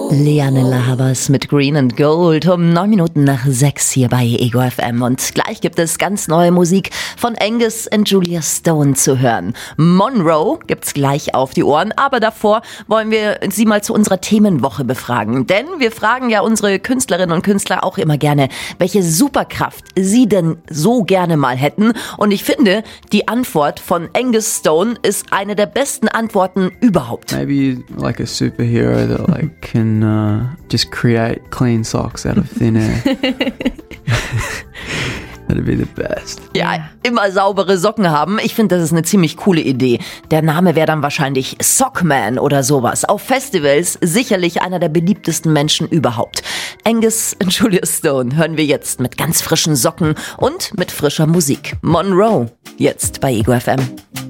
Lianne Havas mit Green and Gold um 9 Minuten nach 6 hier bei Ego FM. Und gleich gibt es ganz neue Musik von Angus und Julia Stone zu hören. Monroe gibt's gleich auf die Ohren, aber davor wollen wir Sie mal zu unserer Themenwoche befragen. Denn wir fragen ja unsere Künstlerinnen und Künstler auch immer gerne, welche Superkraft sie denn so gerne mal hätten. Und ich finde, die Antwort von Angus Stone ist eine der besten Antworten überhaupt. Maybe like a superhero that like can just create clean socks out of thin air. That'd be the best. Ja, immer saubere Socken haben. Ich finde, das ist eine ziemlich coole Idee. Der Name wäre dann wahrscheinlich Sockman oder sowas. Auf Festivals sicherlich einer der beliebtesten Menschen überhaupt. Angus und Julia Stone hören wir jetzt mit ganz frischen Socken und mit frischer Musik. Monroe, jetzt bei Ego FM.